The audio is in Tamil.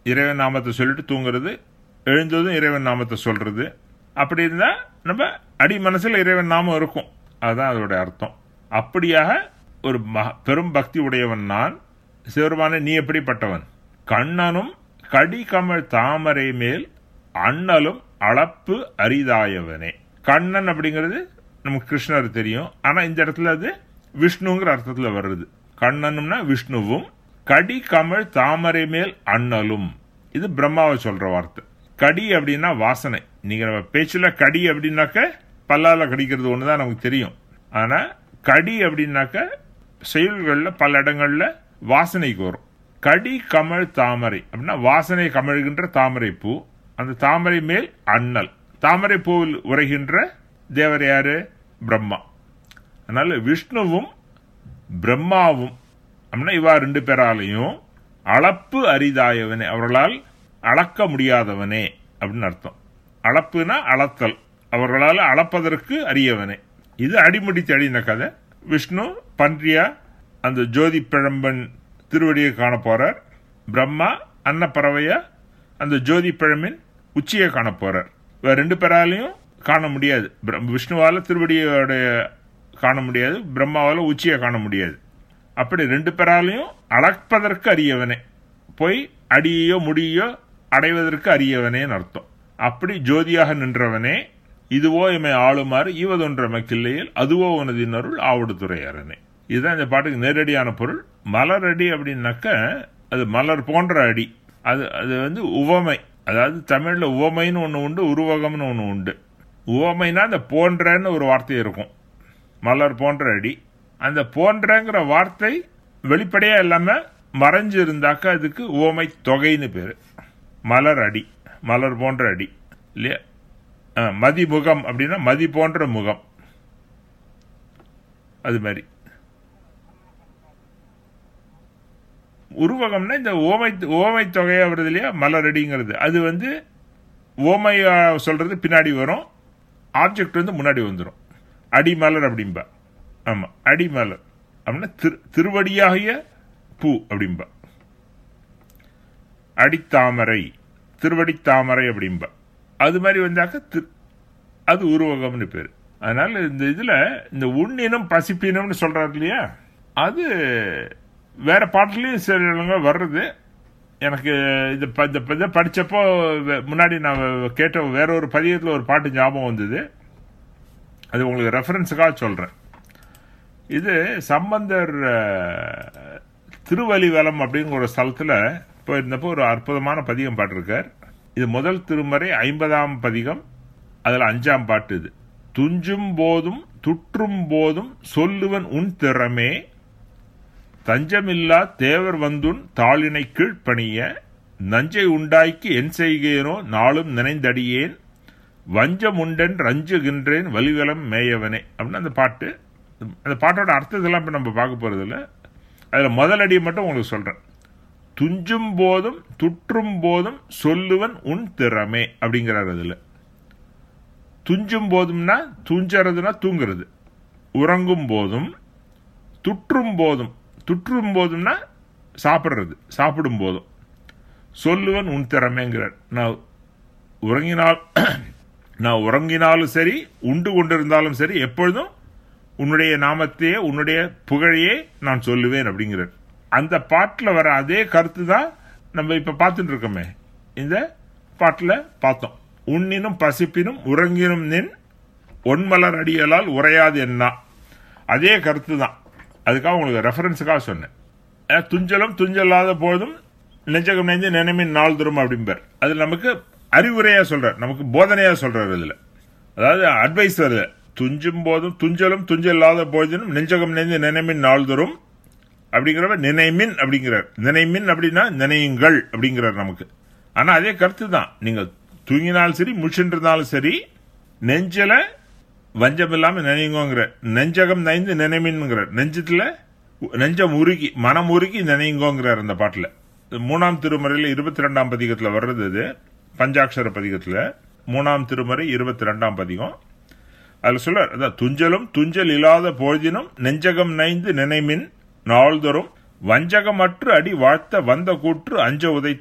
இறைவன் நாமத்தை சொல்லிட்டு தூங்குறது, எழுந்ததும் இறைவன் நாமத்தை சொல்றது. அப்படி இருந்தா நம்ம அடி மனசுல இறைவன் நாமம் இருக்கும். அதுதான் அதோட அர்த்தம். அப்படியாக ஒரு பெரும் பக்தி உடையவன் நான். சிவருமான நீ எப்படிப்பட்டவன்? கண்ணனும் கடி கமழ் தாமரை மேல் அண்ணலும் அளப்பு அரிதாயவனே. கண்ணன் அப்படிங்கிறது நமக்கு கிருஷ்ணர் தெரியும். ஆனா இந்த இடத்துல அது விஷ்ணுங்கிற அர்த்தத்துல வருது. கண்ணனும்னா விஷ்ணுவும், கடி கமழ் தாமரை மேல் அண்ணலும், இது பிரம்மாவை சொல்ற வார்த்தை. கடி அப்படின்னா வாசனை. நீங்க நம்ம பேச்சுல கடி அப்படின்னாக்க பல்லால கடிக்கிறது ஒண்ணுதான் நமக்கு தெரியும். ஆனா கடி அப்படின்னாக்க செயல்கள்ல பல இடங்கள்ல வாசனைக்கு வரும். கடி கமழ் தாமரை அப்படின்னா வாசனை கமழ்கின்ற தாமரை பூ. அந்த தாமரை மேல் அண்ணல், தாமரை பூவில் உரைகின்ற தேவர் யாரு? பிரம்மா. அதனால விஷ்ணுவும் பிரம்மாவும் அப்படின்னா இவா ரெண்டு பேராலையும் அளப்பு அரிதாயவனே, அவர்களால் அளக்க முடியாதவனே அப்படின்னு அர்த்தம். அளப்புனா அளத்தல், அவர்களால் அளப்பதற்கு அரியவனே. இது அடிமுடி தடின கதை. விஷ்ணு பன்றியா அந்த ஜோதி பிழம்பன் திருவடியை காண போறார். பிரம்மா அன்னப்பறவையா அந்த ஜோதி பிழம்பின் உச்சியை காண போறார். வேற ரெண்டு பேராலையும் காண முடியாது. விஷ்ணுவால திருவடியோட காண முடியாது, பிரம்மாவால உச்சியை காண முடியாது. அப்படி ரெண்டு பேராலையும் அளப்பதற்கு அரியவனே, போய் அடியோ முடியோ அடைவதற்கு அரியவனேன்னு அர்த்தம். அப்படி ஜோதியாக நின்றவனே, இதுவோ எமை ஆளுமாறு ஈவதொன்ற மக்கில்லையில் அதுவோ உனது அருள் ஆவடு துறையாரனே. இதுதான் இந்த பாட்டுக்கு நேரடியான பொருள். மலர் அடி அப்படின்னாக்க அது மலர் போன்ற அடி. அது வந்து உவமை. அதாவது தமிழ்ல உவமைன்னு ஒண்ணு உண்டு, உருவகம்னு ஒண்ணு உண்டு. உவமைனா அந்த போன்றன்னு ஒரு வார்த்தை இருக்கும். மலர் போன்ற அடி. அந்த போன்றங்கிற வார்த்தை வெளிப்படையா இல்லாம மறைஞ்சு இருந்தாக்க அதுக்கு உவமை தொகைன்னு பேரு. மலர் அடி, மலர் போன்ற அடி இல்லையா? மதிமுகம் அப்படின்னா மதி போன்ற முகம், அது மாதிரி. உருவகம்னா இந்த ஓமை தொகையா வருது இல்லையா, மலர் அடிங்கிறது. அது வந்து ஓமையா சொல்றது பின்னாடி வரும், ஆப்ஜெக்ட் வந்து முன்னாடி வந்துடும். அடிமலர் அப்படின்பா. ஆமா, அடிமலர் அப்படின்னா திருவடியாகிய பூ அப்படின்பா. அடித்தாமரை, திருவடி தாமரை அப்படின்பா. அது மாதிரி வந்தாக்க அது உருவகம்னு பேரு. அதனால இந்த இதுல இந்த உண்ணினம் பசிப்பினம்னு சொல்றாரு இல்லையா, அது வேற பாட்டுலயும் சில வர்றது. எனக்கு இதை படிச்சப்போ முன்னாடி நான் கேட்ட வேற ஒரு பதியத்துல ஒரு பாட்டு ஞாபகம் வந்தது. அது உங்களுக்கு ரெஃபரன்ஸுக்காக சொல்றேன். இது சம்பந்தர் திருவலிவலம் அப்படிங்கிற ஒரு ஸ்தலத்துல போயிருந்தப்போ ஒரு அற்புதமான பதிகம் பாட்டிருக்கார். இது முதல் திருமறை 50ஆம் பதிகம், அதுல 5ஆம் பாட்டு. இது துஞ்சும் போதும் துற்றும் போதும் சொல்லுவன் உன் திறமே, தஞ்சமில்லா தேவர் வந்துன் தாளினை கீழ்ப்பணிய, நஞ்சை உண்டாய்க்கு என் செய்கேனோ நாளும் நினைந்தடியேன், வஞ்சம் உண்டன் ரஞ்சுகின்றேன் வலிவலம் மேயவனே அப்படின்னு அந்த பாட்டு. அந்த பாட்டோட அர்த்தத்தெல்லாம் இப்ப நம்ம பார்க்க போறது இல்லை. அதுல முதலடியை மட்டும் உங்களுக்கு சொல்றேன். துஞ்சும் போதும் துற்றும் போதும் சொல்லுவன் உன் திறமே அப்படிங்கிறார். அதுல துஞ்சும் போதும்னா துஞ்சறதுனா தூங்குறது, உறங்கும் போதும், துற்றும் போதும்னா சாப்பிடுறது, சாப்பிடும் போதும், சொல்லுவன் உன் திறமைங்கிறார். நான் உறங்கினாலும் சரி, உண்டு கொண்டிருந்தாலும் சரி, எப்பொழுதும் உன்னுடைய நாமத்தையே, உன்னுடைய புகழையே நான் சொல்லுவேன் அப்படிங்கிறார். அந்த பாட்டில் வர அதே கருத்து தான் நம்ம இப்ப பார்த்துட்டு இருக்கோமே. இந்த பாட்டில் பார்த்தோம். உண்ணினும் பசிப்பினும் உறங்கினும் நின் ஒன்மலர் அடியலால் உரையாது என்ன, அதே கருத்து தான். அதுக்காக உங்களுக்கு ரெஃபரன்ஸுக்காக சொன்னேன். துஞ்சலும் துஞ்சல்லாத போதும் நெஞ்சகம் நெஞ்சு நினைமின் நாள் தரும் அப்படிம்பார். அது நமக்கு அறிவுரையா சொல்றார், நமக்கு போதனையா சொல்றாரு. இதுல அதாவது அட்வைஸ் வருது. துஞ்சும் போதும் துஞ்சலும் துஞ்சல்லாத போதினும் நெஞ்சகம் நெஞ்சு நினைமின் நாள் தரும் அப்படிங்கிறவ நினைமின் அப்படிங்கிறார். நினைமின் அப்படின்னா நினையுங்கள் அப்படிங்கிறார் நமக்கு. ஆனா அதே கருத்து தான். நீங்கள் தூங்கினாலும் சரி, முழிச்சுருந்தாலும் சரி, நெஞ்சல வஞ்சம் இல்லாம நினைங்கோங்கிற. நெஞ்சகம் நைந்து நினைமின்ங்கிறார். நெஞ்சத்துல நெஞ்சம் உருகி, மனம் உருகி நினைங்கோங்கிறார் அந்த பாட்டுல. 3ஆம் திருமுறையில 22ஆம் பதிகத்துல வர்றது. இது பஞ்சாட்சர பதிகத்துல 3ஆம் திருமுறை 22ஆம் பதிகம். அதுல சொல்ற துஞ்சலும் துஞ்சல் இல்லாத பொழுதினும் நெஞ்சகம் நைந்து நினைமின் நாள்தோறும் வஞ்சகமற்று அடி வாழ்த்த வந்த கூற்று அஞ்ச உதைத்த